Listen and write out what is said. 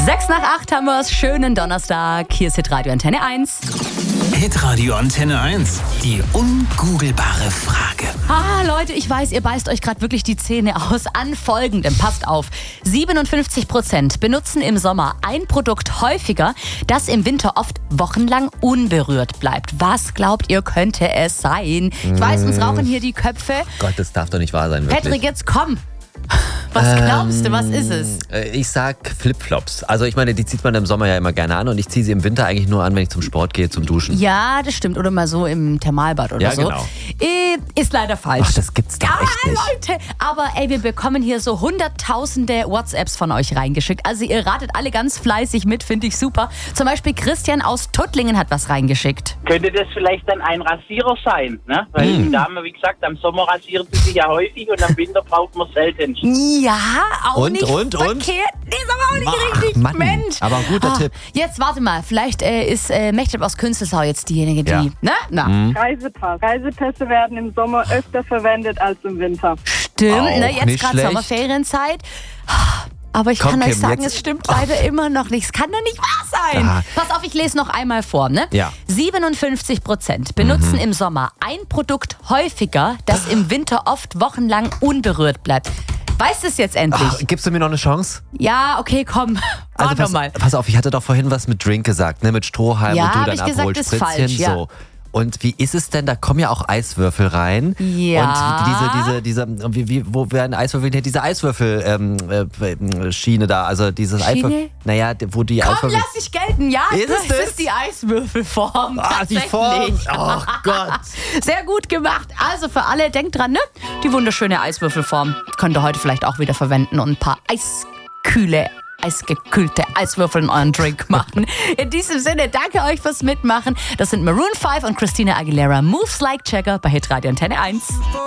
6:08 haben wir es. Schönen Donnerstag. Hier ist Hitradio Antenne 1. Hitradio Antenne 1. Die ungoogelbare Frage. Leute, ich weiß, ihr beißt euch gerade wirklich die Zähne aus an Folgendem. Passt auf. 57% benutzen im Sommer ein Produkt häufiger, das im Winter oft wochenlang unberührt bleibt. Was glaubt ihr, könnte es sein? Ich weiß, uns rauchen hier die Köpfe. Gott, das darf doch nicht wahr sein, wirklich. Patrick, jetzt komm. Was glaubst du, was ist es? Ich sag Flipflops. Also ich meine, die zieht man im Sommer ja immer gerne an und ich ziehe sie im Winter eigentlich nur an, wenn ich zum Sport gehe, zum Duschen. Ja, das stimmt. Oder mal so im Thermalbad oder so. Genau. Ist leider falsch. Ach, das gibt's doch echt nicht. Leute, aber wir bekommen hier so hunderttausende WhatsApps von euch reingeschickt. Also ihr ratet alle ganz fleißig mit, finde ich super. Zum Beispiel Christian aus Tuttlingen hat was reingeschickt. Könnte das vielleicht dann ein Rasierer sein, ne? Weil die Dame, wie gesagt, am Sommer rasiert sie sich ja häufig und am Winter braucht man selten. Ja, auch Und, nicht und? verkehrt. Nee, ist aber auch nicht richtig. Mann, Mensch. aber ein guter Tipp. Jetzt warte mal, vielleicht ist Mechthild aus Künzelsau jetzt diejenige, die... Ja. Ne? Na. Reisepass. Reisepässe werden im Sommer öfter verwendet als im Winter. Stimmt, Auch ne? Jetzt nicht gerade schlecht. Sommerferienzeit. Aber ich Komm, kann euch Kim, sagen, jetzt- es stimmt leider immer noch nicht. Es kann doch nicht wahr sein. Ah. Pass auf, ich lese noch einmal vor. Ne? Ja. 57% benutzen im Sommer ein Produkt häufiger, das im Winter oft wochenlang unberührt bleibt. Weißt du es jetzt endlich? Ach, gibst du mir noch eine Chance? Ja, okay, komm. Warte pass, mal. pass auf, ich hatte doch vorhin was mit Drink gesagt, ne? Mit Strohhalm Ja, und du hab dann ich gesagt, Aperol ist Spritzchen. falsch, ja. So. Und wie ist es denn? Da kommen ja auch Eiswürfel rein. Ja. Und wo werden Eiswürfel hier? Diese Eiswürfel Schiene da, also dieses Schiene? Eiswürfel. Naja, wo die Komm, Eiswürfel. lass dich gelten. Ja, Ist es das das? ist die Eiswürfelform. Die Tatsächlich. Form. Oh Gott. Sehr gut gemacht. Also für alle, denkt dran, ne? Die wunderschöne Eiswürfelform könnt ihr heute vielleicht auch wieder verwenden und ein paar eisgekühlte Eiswürfel in euren Drink machen. In diesem Sinne, danke euch fürs Mitmachen. Das sind Maroon 5 und Christina Aguilera. Moves Like Jagger bei Hitradio Antenne 1.